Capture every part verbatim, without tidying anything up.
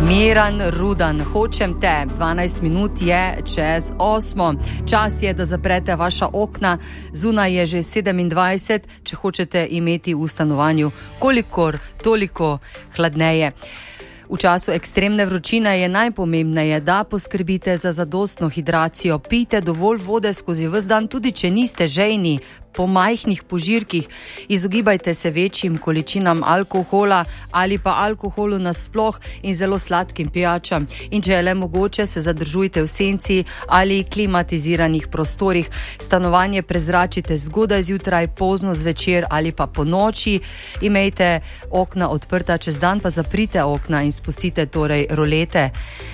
Miran Rudan, hočem te, dvanajst minut je čez osmo. Čas je, da zaprete vaša okna, zunaj je že sedemindvajset, če hočete imeti v stanovanju kolikor toliko hladneje. V času ekstremne vročine je najpomembneje, da poskrbite za zadostno hidracijo. Pijte dovolj vode skozi ves dan, tudi če niste žejni. Po majhnih požirkih izogibajte se večjim količinam alkohola ali pa alkoholu nasploh in zelo sladkim pijačam. In če je le mogoče, se zadržujte v senci ali klimatiziranih prostorih. Stanovanje prezračite zgodaj zjutraj, pozno zvečer ali pa po noči. Imejte okna odprta, čez dan pa zaprite okna in spustite torej rolete.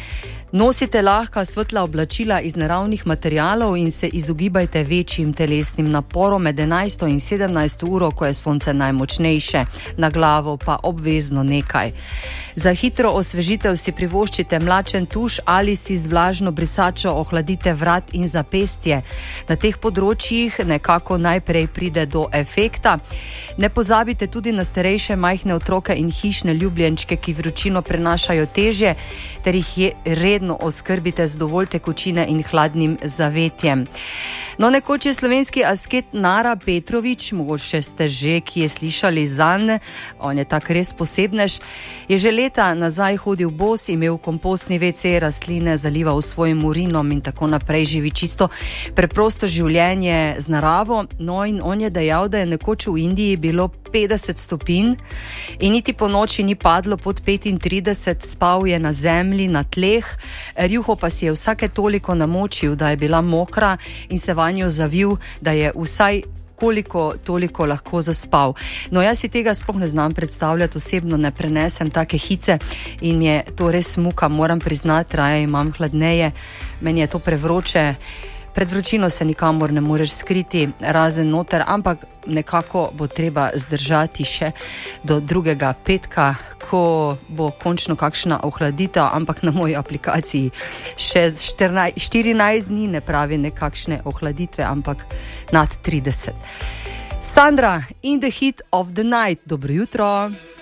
Nosite lahka svetla oblačila iz naravnih materialov in se izogibajte večjim telesnim naporom med enajsto in sedemnajsto uro, ko je sonce najmočnejše, na glavo pa obvezno nekaj. Za hitro osvežitev si privoščite mlačen tuš ali si z vlažno brisačo ohladite vrat in zapestje. Na teh področjih nekako najprej pride do efekta. Ne pozabite tudi na starejše majhne otroke in hišne ljubljenčke, ki vročino prenašajo težje, ter jih je redno oskrbite z dovolj tekočine in hladnim zavetjem. No, nekoč je slovenski asket Nara Petrovič, mogoče ste že kje slišali zanj, on je tak res posebnež, je že leta nazaj hodil bos, imel kompostni ve ce, rastline zalival s svojim urinom in tako naprej, živi čisto preprosto življenje z naravo. No, in on je dejal, da je nekoč v Indiji bilo petdeset stopinj in niti po noči ni padlo pod petintrideset, spal je na zemlji, na tleh, rjuho pa si je vsake toliko namočil, da je bila mokra in se vanjo zavil, da je vsaj koliko toliko lahko zaspal. No, jaz si tega sploh ne znam predstavljati, osebno ne prenesem take hice in je to res muka, moram priznati, raje imam hladneje, meni je to prevroče. Pred vročino se nikamor ne moreš skriti, razen noter, ampak nekako bo treba zdržati še do drugega petka, ko bo končno kakšna ohladitev, ampak na moji aplikaciji še štirinajst dni ne pravi nekakšne ohladitve, ampak nad trideset. Sandra, In the Heat of the Night, dobro jutro.